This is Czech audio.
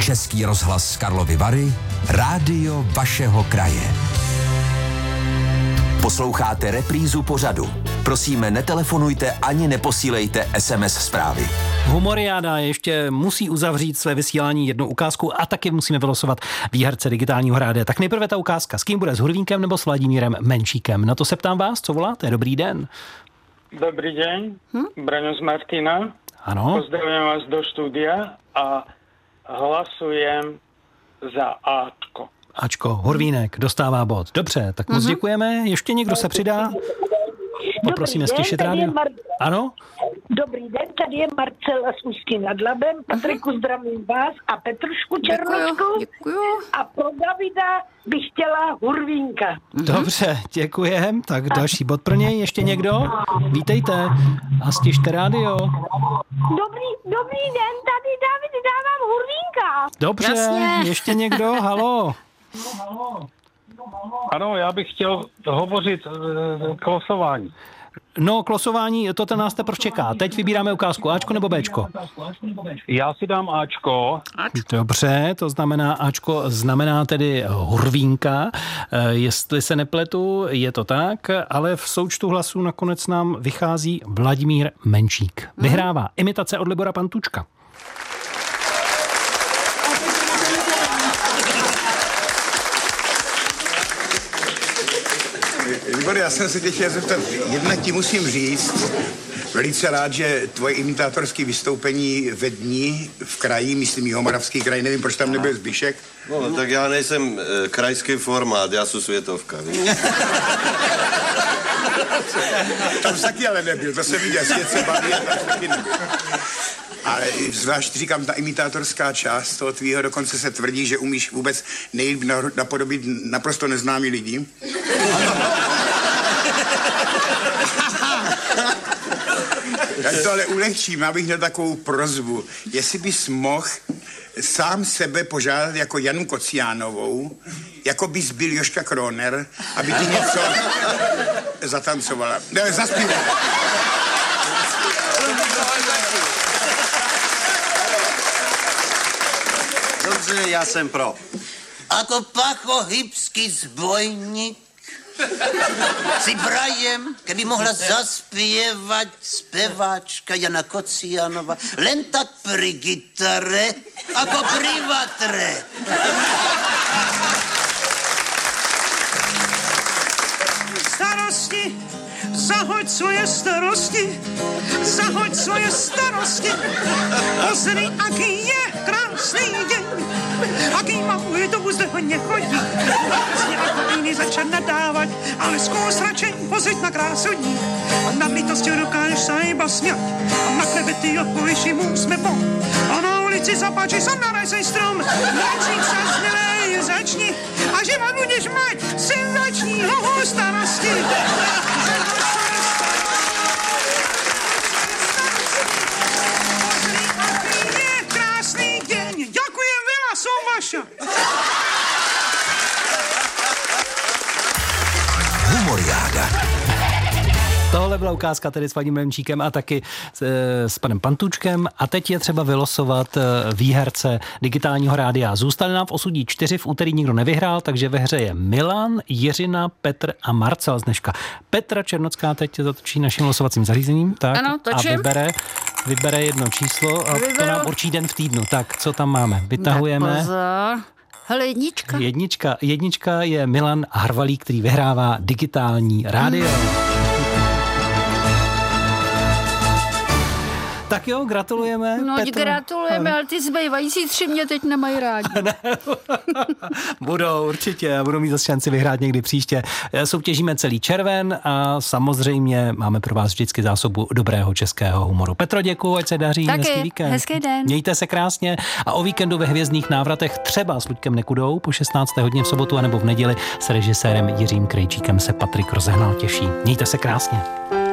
Český rozhlas Karlovy Vary, rádio vašeho kraje. Posloucháte reprízu pořadu. Prosíme, netelefonujte ani neposílejte SMS zprávy. Humoriáda ještě musí uzavřít své vysílání jednou ukázku a taky musíme vylosovat výherce digitálního rádia. Tak nejprve ta ukázka. S kým bude? S Hurvínkem nebo s Vladimírem Menšíkem? Na to se ptám vás, co voláte? Dobrý den. Dobrý deň, Braňo z Martina. Ano. Pozdravujem vás do štúdia a hlasujem za Ačko. Ačko, Hurvínek dostává bod. Dobře, tak moc děkujeme. Ještě někdo se přidá? Poprosíme stěšit rádio. Ano? Dobrý den, tady je Marcela z Ústí nad Labem. Patriku, zdravím vás a Petrušku Černočku. Děkuju. A pro Davida bych chtěla Hurvínka. Dobře, děkujem. Tak další bod pro něj. Ještě někdo? Vítejte a stěšte rádio. Dobrý den, tady David, dávám Hurvínka. Dobře, Jasně. ještě někdo? Halo. Ano, já bych chtěl hovořit k losování. No, k losování, to nás teprve čeká. Teď vybíráme ukázku. Ačko nebo Bčko? Já si dám Ačko. Dobře, to znamená Ačko znamená tedy Hurvínka. Jestli se nepletu, je to tak, ale v součtu hlasů nakonec nám vychází Vladimír Menšík. Vyhrává imitace od Libora Pantučka. Libor, já jsem se tě chtěl zeptat, jednak ti musím říct, velice rád, že tvoje imitátorské vystoupení ve dní v kraji, myslím Jihomoravský kraj, nevím, proč tam nebyl Zbyšek. No, tak já nejsem krajský formát, já jsem světovka. Tam taky ale nebyl, to se viděl, svět se baví, a tam taky nebyl. Ale zvlášť říkám, ta imitátorská část toho tvýho, dokonce se tvrdí, že umíš vůbec nejít napodobit naprosto neznámý lidi. Já to ale ulehčím, já bych měl takovou prosbu. Jestli bys mohl sám sebe požádat jako Janu Kociánovou, jako bys byl Jožka Kroner, aby ti něco zatancovala. Ne, zaspívala. Dobře, já jsem pro. Ako pachохибský zbojník si prajem, keby mohla zaspievať speváčka Jana Kociánova len tak pri gitare, ako pri vatre. Starosti, zahoď svoje starosti, zahoď svoje starosti. Pozri, aký je krásný deň, aký malý to zde hodně chodí. Vlastně ako jiný začal nadávat, ale zkus radšej pozrieť na krásu dní. Nad lítosťou dokážeš sa iba smiať a na klebety odpovieš im úsmevom. A na ulici zapáči sa narezej strom, načník sa smilej, začni a život budeš mať, si začni lohou starosti. Humoriáda. Tohle byla ukázka tedy s Vladimírem Menšíkem a taky s panem Pantučkem a teď je třeba vylosovat výherce digitálního rádia. Zůstali nám v osudí 4, v úterý nikdo nevyhrál, takže ve hře je Milan, Jiřina, Petr a Marcel z dneška. Petra Černocká teď zatočí naším losovacím zařízením, tak, ano, točím. A vybere jedno číslo a to nám určí den v týdnu. Tak, co tam máme? Vytahujeme. Pozor. Hele, Jednička je Milan Harvalík, který vyhrává digitální rádio. Tak jo, gratulujeme. No, Petr. gratulujeme, ale ty zbývající 3 mě teď nemají rádi. Budou určitě a budou mít zase šanci vyhrát někdy příště. Soutěžíme celý červen a samozřejmě máme pro vás vždycky zásobu dobrého českého humoru. Petro, děkuju, ať se daří. Taky, hezký víkend. hezký den. Mějte se krásně a o víkendu ve Hvězdných návratech třeba s Luďkem Nekudou po 16. hodině v sobotu anebo v neděli s režisérem Jiřím Krejčíkem se Patrik Rozehnal těší. Mějte se krásně.